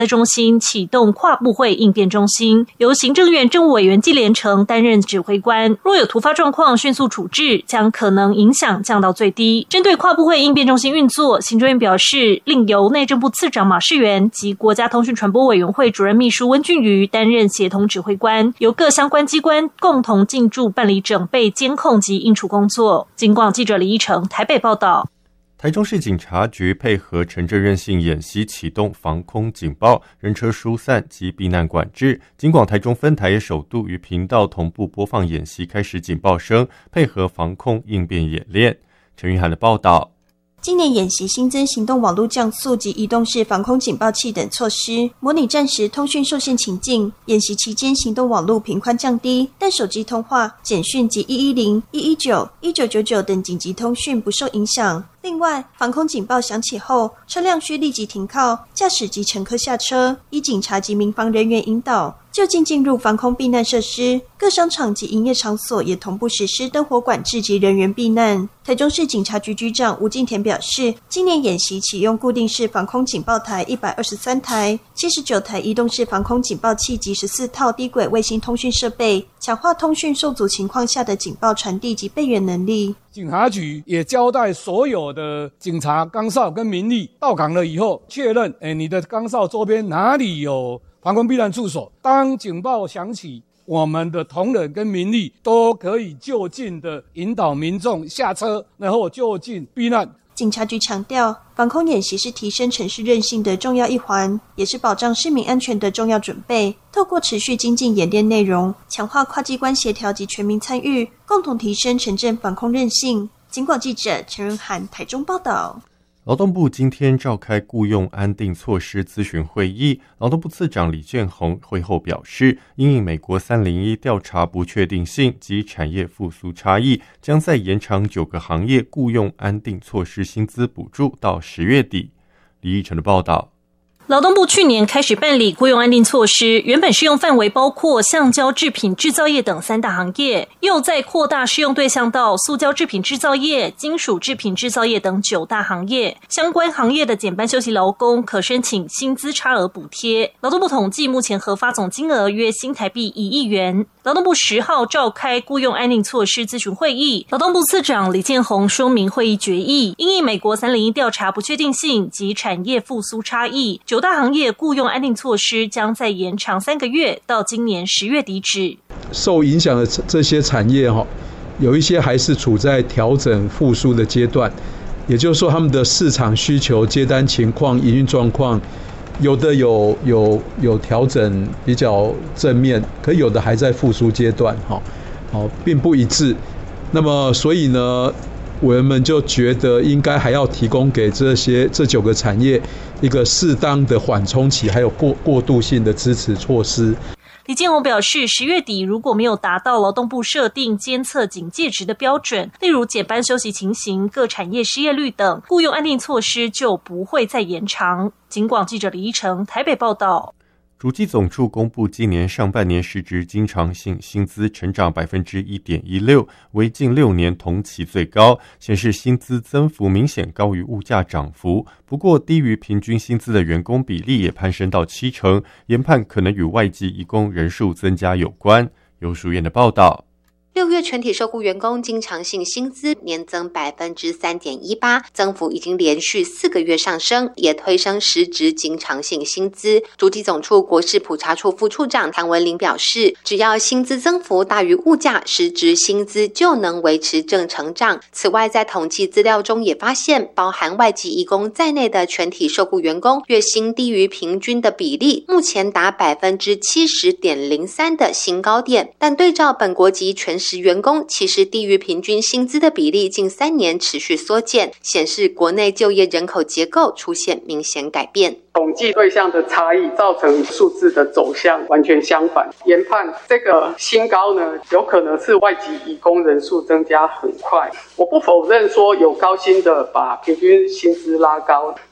中心启动跨部会应变中心，由行政院政务委员纪连成担任指挥官。若有突发状况，迅速处置，将可能影响降到最低。针对跨部会应变中心运作，行政院表示，另由内政部次长马世元及国家通讯传播委员会主任秘书温俊瑜担任协同指挥官，由各相关机关共同进驻办理整备、监控及应处工作。警广记者李依成台北报道。 台中市警察局配合城镇韧性演习，启动防空警报、人车疏散及避难管制。警广台中分台也首度与频道同步播放演习开始警报声，配合防空应变演练。陈玉涵的报道。 今年演习新增行动网络降速及移动式防空警报器等措施，模拟战时通讯受限情境。演习期间行动网络频宽降低，但手机通话、简讯及110、119、1999等紧急通讯不受影响。另外，防空警报响起后，车辆需立即停靠，驾驶及乘客下车，依警察及民防人员引导，就近进入防空避难设施。各商场及营业场所也同步实施灯火管制及人员避难。台中市警察局局长吴敬田表示，今年演习启用固定式防空警报台123台、79台移动式防空警报器及14套低轨卫星通讯设备，强化通讯受阻情况下的警报传递及备援能力。 警察局也交代所有的警察岗哨跟民力到岗了以后，确认你的岗哨周边哪里有防空避难处所。当警报响起，我们的同仁跟民力都可以就近的引导民众下车，然后就近避难。 警察局强调，防空演习是提升城市韧性的重要一环，也是保障市民安全的重要准备。透过持续精进演练内容，强化跨机关协调及全民参与，共同提升城镇防空韧性。警广记者陈仁涵台中报道。 劳动部今天召开雇用安定措施咨询会议，劳动部次长李建宏会后表示，因应美国301调查不确定性及产业复苏差异，将再延长9个行业雇用安定措施薪资补助到10月底。李义成的报道。 劳动部去年开始办理雇用安定措施，原本适用范围包括橡胶制品制造业等3大行业，又再扩大适用对象到塑胶制品制造业、金属制品制造业等9大行业。相关行业的减班休息劳工可申请薪资差额补贴。劳动部统计，目前核发总金额约新台币1亿元。劳动部10号召开雇用安定措施咨询会议，劳动部次长李建宏说明会议决议，因应美国301调查不确定性及产业复苏差异，9大行业雇用安定措施将再延长3个月，到今年10月底止。 受影响的这些产业有一些还是处在调整复苏的阶段，也就是说他们的市场需求、接单情况、营运状况，有的有调整比较正面，可有的还在复苏阶段，并不一致。那么所以呢，委员们就觉得应该还要提供给这9个产业一个适当的缓冲期，还有过渡性的支持措施。 李建宏表示，10月底如果没有达到劳动部设定监测警戒值的标准，例如减班休息情形、各产业失业率等，雇用安定措施就不会再延长。警广记者李依成台北报道。 主计总处公布今年上半年实质经常性薪资成长 1.16%， 为近6年同期最高，显示薪资增幅明显高于物价涨幅。不过低于平均薪资的员工比例也攀升到70%，研判可能与外籍移工人数增加有关。由淑燕的报道。 6月全体受雇员工经常性薪资年增 3.18%， 增幅已经连续4个月上升，也推升实质经常性薪资。主计总处国事普查处副处长唐文玲表示，只要薪资增幅大于物价，实质薪资就能维持正成长。此外，在统计资料中也发现，包含外籍移工在内的全体受雇员工月薪低于平均的比例，目前达 70.03% 的新高点，但对照本国籍全时员工，其实低于平均薪资的比例近3年持续缩减，显示国内就业人口结构出现明显改变。 统计对象的差异造成数字的走向完全相反。研判这个新高呢，有可能是外籍移工人数增加很快。我不否认说有高薪的把平均薪资拉高，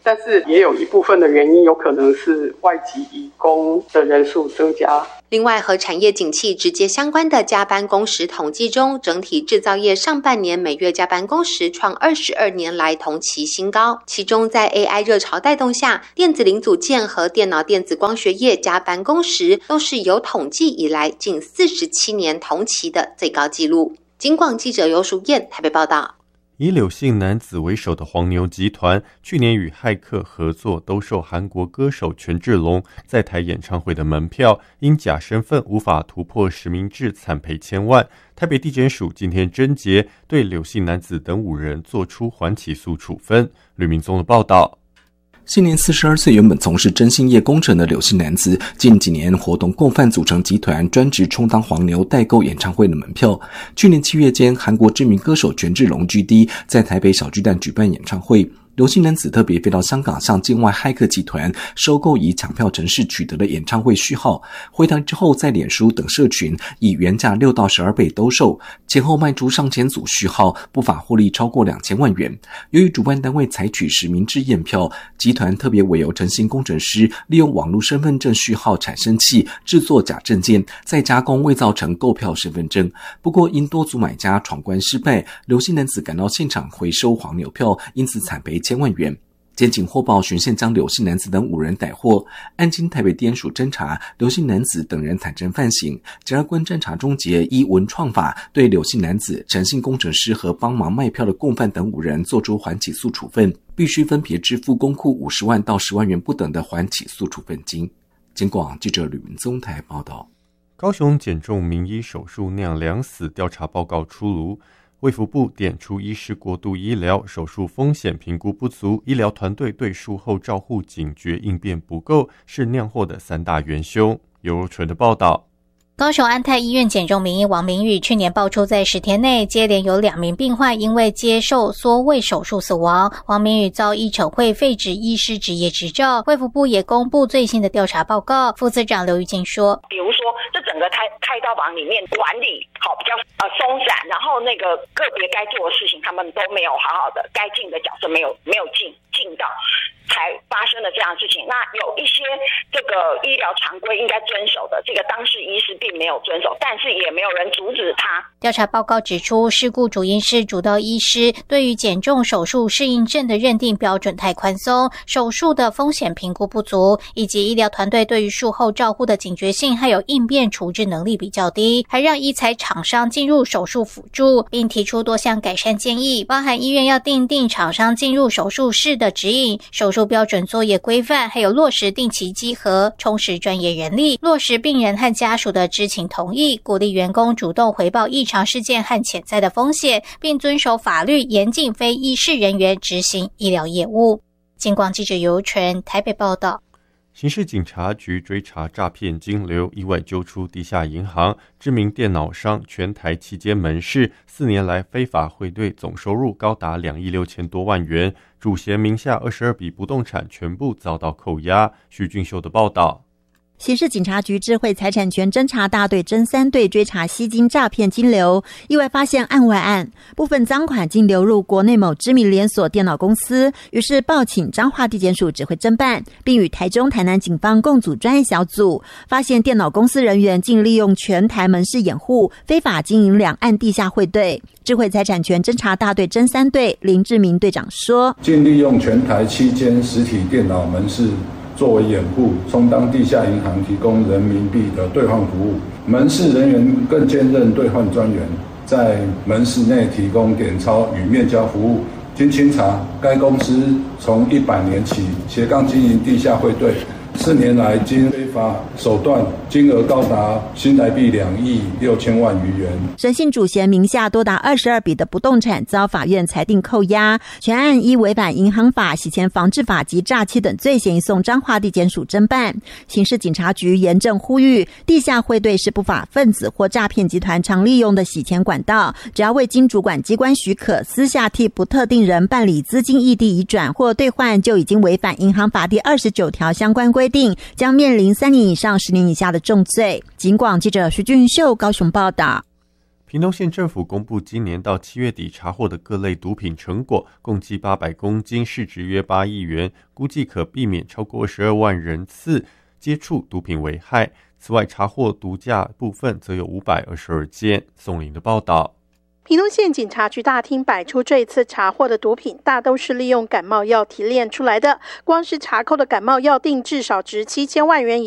但是也有一部分的原因有可能是外籍移工的人数增加。 另外，和产业景气直接相关的加班工时统计中，整体制造业上半年每月加班工时创22年来同期新高。其中，在 AI 热潮带动下，电子零组件和电脑电子光学业加班工时都是有统计以来近47年同期的最高纪录。警广记者游淑燕台北报道。 以柳姓男子为首的黄牛集团去年与骇客合作兜售韩国歌手权志龙在台演唱会的门票，因假身份无法突破实名制，惨赔1000万。台北地检署今天侦结，对柳姓男子等5人作出缓起诉处分。吕明宗的报道。 现年42岁，原本从事征信业工程的柳姓男子，近几年活动共犯组成集团，专职充当黄牛代购演唱会的门票。去年7月间，韩国知名歌手权志龙 GD 在台北小巨蛋举办演唱会。刘姓男子特别飞到香港，向境外骇客集团收购以抢票程式取得的演唱会序号，回台之后在脸书等社群以原价6到12倍兜售，前后卖出上千组序号，不法获利超过2000万元。由于主办单位采取实名制验票，集团特别委由诚信工程师利用网络身份证序号产生器制作假证件，再加工伪造成购票身份证。不过因多组买家闯关失败，刘姓男子赶到现场回收黄牛票，因此惨赔1000万元。检警获报循线将刘姓男子等5人逮获，案经台北地检署侦查，刘姓男子等人坦承犯行。检察官侦查终结，依文创法对刘姓男子、诚信工程师和帮忙卖票的共犯等5人作出缓起诉处分，必须分别支付公库50万到10万元不等的缓起诉处分金。警广记者吕文宗台报道。 高雄减重名医手术酿2死调查报告出炉。卫福部点出医师过度医疗、手术风险评估不足、医疗团队对术后照护警觉应变不够，是酿祸的3大元凶。尤若纯的报道。 高雄安泰医院减重名医王明宇去年爆出在10天内接连有2名病患因为接受缩胃手术死亡。王明宇遭医惩会废止医师执业执照。卫福部也公布最新的调查报告，副司长刘玉金说， 比如说这整个开刀房里面管理比较松散，然后那个个别该做的事情他们都没有好好的，该尽的角色没有尽到，才发生了这样的事情。那有一些这个医疗常规应该遵守的，这个当事医师并没有遵守，但是也没有人阻止他。 调查报告指出，事故主因是主刀医师对于减重手术适应症的认定标准太宽松，手术的风险评估不足，以及医疗团队对于术后照护的警觉性还有应变处置能力比较低，还让医材厂商进入手术辅助，并提出多项改善建议，包含医院要订定厂商进入手术室的指引、手术标准作业规范，还有落实定期稽核，充实专业人力，落实病人和家属的知情同意，鼓励员工主动回报异常事件和潜在的风险，并遵守法律，严禁非医事人员执行医疗业务。警广记者尤纯台北报道。 刑事警察局追查诈骗金流，意外揪出地下银行、知名电脑商全台7间门市，4年来非法汇兑总收入高达2亿6千多万元，主嫌名下22笔不动产全部遭到扣押。徐俊秀的报道。 刑事警察局智慧财产权侦查大队侦3队追查吸金诈骗金流，意外发现案外案，部分赃款竟流入国内某知名连锁电脑公司，于是报请彰化地检署指挥侦办，并与台中、台南警方共组专案小组，发现电脑公司人员竟利用全台门市掩护，非法经营两岸地下汇兑。智慧财产权侦查大队侦3队林志明队长说， 竟利用全台7间实体电脑门市作为掩护，充当地下银行提供人民币的兑换服务。门市人员更兼任兑换专员，在门市内提供点钞与面交服务。经清查，该公司从100年起斜杠经营地下汇兑，4年来经非法手段，金额高达新台币2亿6千万余元。 陈姓主嫌名下多达22笔的不动产遭法院裁定扣押，全案依违反银行法、洗钱防治法及诈欺等罪嫌移送彰化地检署侦办。刑事警察局严正呼吁，地下汇兑是不法分子或诈骗集团常利用的洗钱管道，只要未经主管机关许可，私下替不特定人办理资金异地移转或兑换，就已经违反银行法第29条相关规定，将面临3年以上10年以下的重罪。警广记者徐俊秀高雄报道。 屏东县政府公布今年到7月底查获的各类毒品成果，共计800公斤，市值约8亿元，估计可避免超过12万人次接触毒品危害。此外，查获毒驾部分则有522件。宋玲的报道。 屏东县警察局大厅摆出这一次查获的毒品，大都是利用感冒药提炼出来的。光是查扣的感冒药定至少值7000万元以